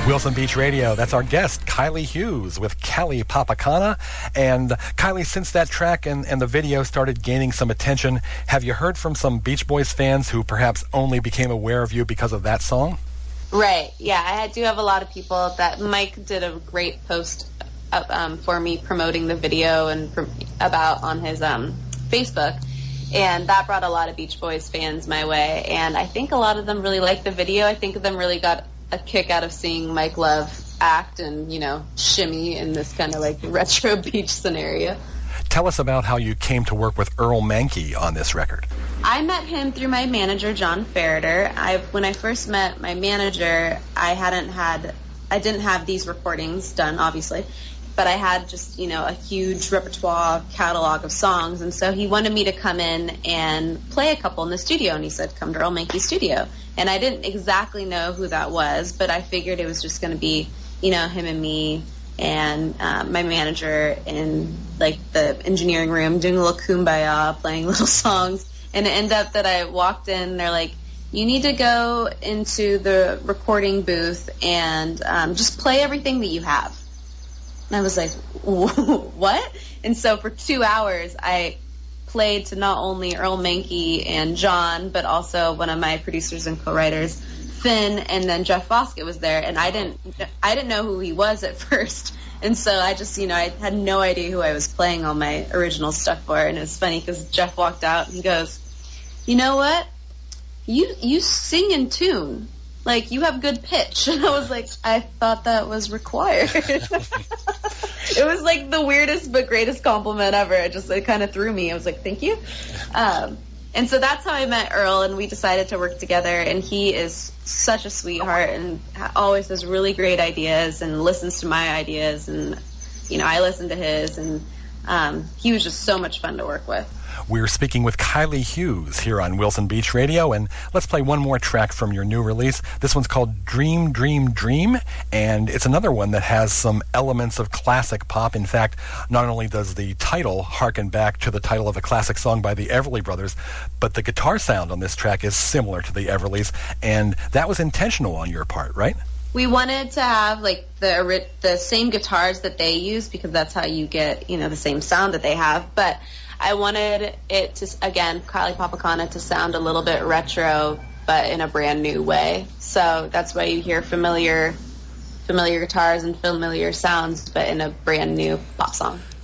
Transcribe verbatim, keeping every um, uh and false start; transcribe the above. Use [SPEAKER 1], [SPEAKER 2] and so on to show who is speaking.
[SPEAKER 1] Wilson Beach Radio, that's our guest, Kylie Hughes with Kali Papakana. And Kylie, since that track and, and the video started gaining some attention, have you heard from some Beach Boys fans who perhaps only became aware of you because of that song?
[SPEAKER 2] Right, yeah, I do have a lot of people that Mike did a great post up, um, for me promoting the video and pr- about on his um, Facebook. And that brought a lot of Beach Boys fans my way. And I think a lot of them really liked the video. I think of them really got a kick out of seeing Mike Love act and, you know, shimmy in this kind of like retro beach scenario.
[SPEAKER 1] Tell us about how you came to work with Earl Mankey on this record.
[SPEAKER 2] I met him through my manager, John Ferreter. I, when I first met my manager, I hadn't had, I didn't have these recordings done, obviously, but I had just, you know, a huge repertoire catalog of songs, and so he wanted me to come in and play a couple in the studio, and he said, come to Earl Mankey's studio. And I didn't exactly know who that was, but I figured it was just going to be, you know, him and me and um, my manager in, like, the engineering room doing a little kumbaya, playing little songs. And it ended up that I walked in, they're like, you need to go into the recording booth and um, just play everything that you have. And I was like, what? And so for two hours, I played to not only Earl Mankey and John, but also one of my producers and co-writers, Finn, and then Jeff Foskett was there. And I didn't, I didn't know who he was at first. And so I just, you know, I had no idea who I was playing all my original stuff for. And it was funny because Jeff walked out and he goes, you know what? You, you sing in tune. Like, you have good pitch. And I was like, I thought that was required. It was like the weirdest but greatest compliment ever. It just, it kind of threw me. I was like, thank you. Um, and so that's how I met Earl, and we decided to work together. And he is such a sweetheart and always has really great ideas and listens to my ideas. And, you know, I listen to his. And um, he was just so much fun to work with.
[SPEAKER 1] We're speaking with Kylie Hughes here on Wilson Beach Radio, and let's play one more track from your new release. This one's called Dream, Dream, Dream, and it's another one that has some elements of classic pop. In fact, not only does the title harken back to the title of a classic song by the Everly Brothers, but the guitar sound on this track is similar to the Everlys, and that was intentional on your part, right?
[SPEAKER 2] We wanted to have like the the same guitars that they use because that's how you get, you know, the same sound that they have, but I wanted it to, again, Kali Papakana, to sound a little bit retro, but in a brand new way. So that's why you hear familiar, familiar guitars and familiar sounds, but in a brand new pop song.